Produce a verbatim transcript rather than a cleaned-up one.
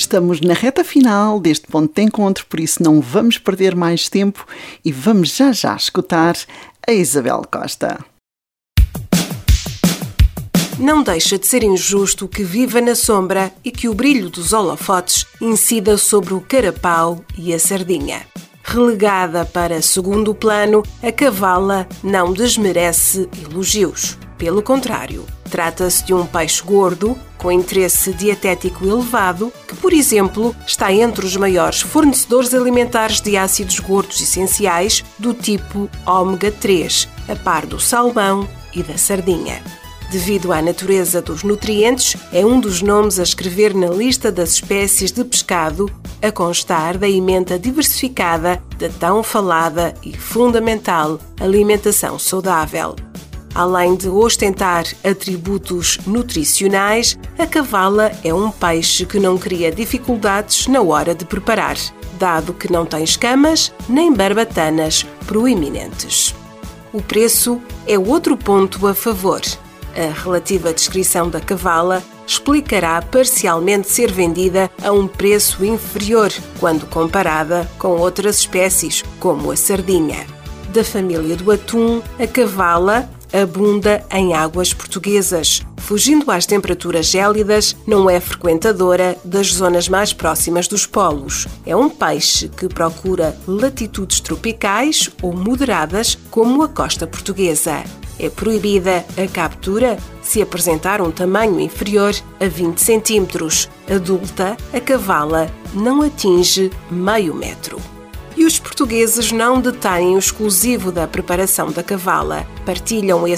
Estamos na reta final deste ponto de encontro, por isso não vamos perder mais tempo e vamos já já escutar a Isabel Costa. Não deixa de ser injusto que viva na sombra e que o brilho dos holofotes incida sobre o carapau e a sardinha. Relegada para segundo plano, a cavala não desmerece elogios. Pelo contrário, trata-se de um peixe gordo, com interesse dietético elevado, que, por exemplo, está entre os maiores fornecedores alimentares de ácidos gordos essenciais do tipo ômega três, a par do salmão e da sardinha. Devido à natureza dos nutrientes, é um dos nomes a escrever na lista das espécies de pescado a constar da emenda diversificada da tão falada e fundamental alimentação saudável. Além de ostentar atributos nutricionais, a cavala é um peixe que não cria dificuldades na hora de preparar, dado que não tem escamas nem barbatanas proeminentes. O preço é outro ponto a favor. A relativa descrição da cavala explicará parcialmente ser vendida a um preço inferior quando comparada com outras espécies, como a sardinha. Da família do atum, a cavala abunda em águas portuguesas. Fugindo às temperaturas gélidas, não é frequentadora das zonas mais próximas dos polos. É um peixe que procura latitudes tropicais ou moderadas, como a costa portuguesa. É proibida a captura se apresentar um tamanho inferior a vinte centímetros. Adulta, a cavala não atinge meio metro. E os portugueses não detêm o exclusivo da preparação da cavala. Partilham esse